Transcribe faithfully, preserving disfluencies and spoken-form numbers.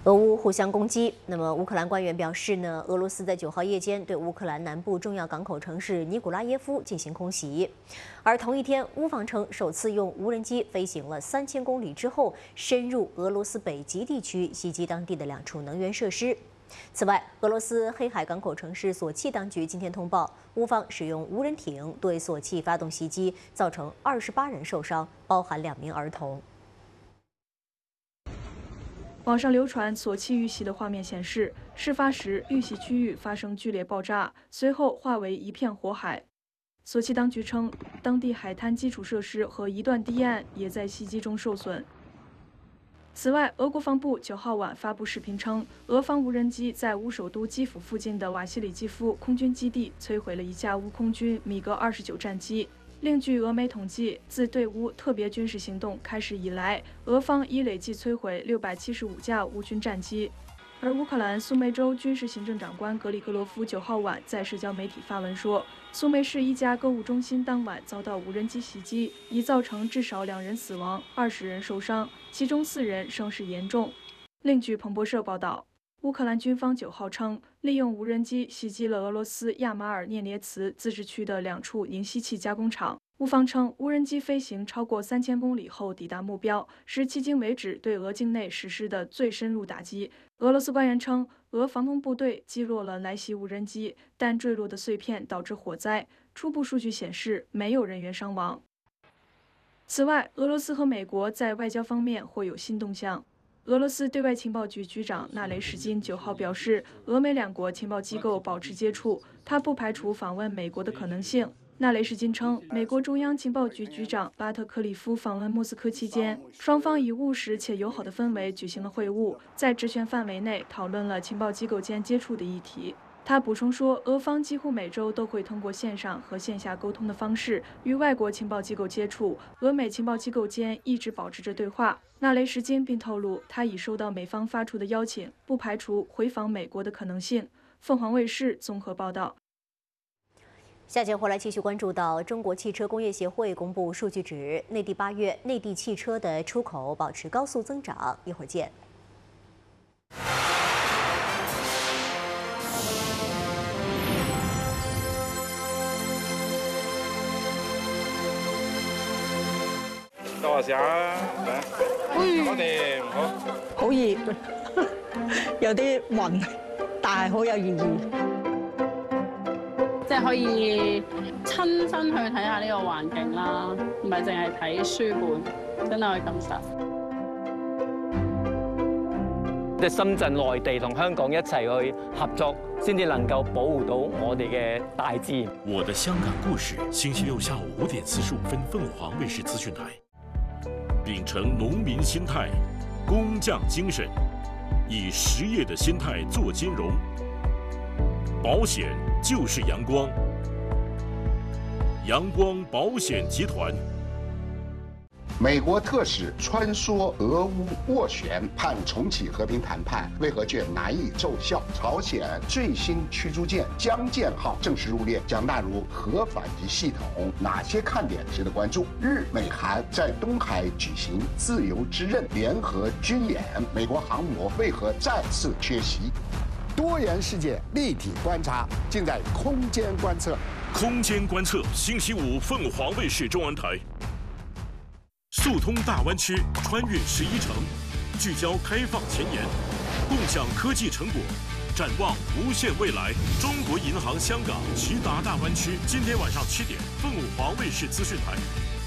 俄乌互相攻击。那么，乌克兰官员表示呢，俄罗斯在九号夜间对乌克兰南部重要港口城市尼古拉耶夫进行空袭。而同一天，乌方称首次用无人机飞行了三千公里之后，深入俄罗斯北极地区，袭击当地的两处能源设施。此外，俄罗斯黑海港口城市索契当局今天通报，乌方使用无人艇对索契发动袭击，造成二十八人受伤，包含两名儿童。 网上流传索契遇袭的画面显示，事发时遇袭区域发生剧烈爆炸，随后化为一片火海。索契当局称，当地海滩基础设施和一段堤岸也在袭击中受损。此外，俄国防部九号晚发布视频称，俄方无人机在乌首都基辅附近的瓦西里基夫空军基地摧毁了一架乌空军米格二十九战机。 另据俄媒统计，自对乌特别军事行动开始以来，俄方已累计摧毁六百七十五架乌军战机。而乌克兰苏梅州军事行政长官格里格罗夫九号晚在社交媒体发文说，苏梅市一家购物中心当晚遭到无人机袭击，已造成至少两人死亡，二十人受伤，其中四人伤势严重。另据彭博社报道。 乌克兰军方九号称，利用无人机袭击了俄罗斯亚马尔涅涅茨自治区的两处凝吸气加工厂。乌方称，无人机飞行超过三千公里后抵达目标，是迄今为止对俄境内实施的最深入打击。俄罗斯官员称，俄防空部队击落了来袭无人机，但坠落的碎片导致火灾。初步数据显示，没有人员伤亡。此外，俄罗斯和美国在外交方面或有新动向。 俄罗斯对外情报局局长纳雷什金九号表示，俄美两国情报机构保持接触，他不排除访问美国的可能性。纳雷什金称，美国中央情报局局长巴特克里夫访问莫斯科期间，双方以务实且友好的氛围举行了会晤，在职权范围内讨论了情报机构间接触的议题。 他补充说，俄方几乎每周都会通过线上和线下沟通的方式与外国情报机构接触，俄美情报机构间一直保持着对话。纳雷什金并透露，他已收到美方发出的邀请，不排除回访美国的可能性。凤凰卫视综合报道。 下节回来继续关注到中国汽车工业协会公布数据指，内地八月内地汽车的出口保持高速增长。一会儿见。 到下嚟，我哋唔好， 好熱，有啲暈，但係好有意義。 即係可以親身去睇下呢個環境啦，唔係淨係睇書本，真係去感受。 即係深圳、內地同香港一齊去合作，先至能夠保護到我哋嘅大自然。 我的香港故事，星期六下午五點四十五分，鳳凰衛視資訊台。 秉承農民心態、工匠精神，以實業的心態做金融。保險就是陽光，陽光保險集團。 美國特使穿梭俄烏斡旋，盼重啟和平談判，為何卻難以奏效？朝鮮最新驅逐艦江艦號正式入列，將納入核反擊系統，哪些看點值得關注？日美韓在東海舉行自由之刃聯合軍演，美國航母為何再次缺席？ 多元世界立體觀察，盡在空間觀測。 空間觀測，星期五鳳凰衛視中文台。 速通大灣區，穿越十一城，聚焦開放前沿，共享科技成果，展望無限未來。中國銀行香港直達大灣區，今天晚上七點，鳳凰衛視資訊台。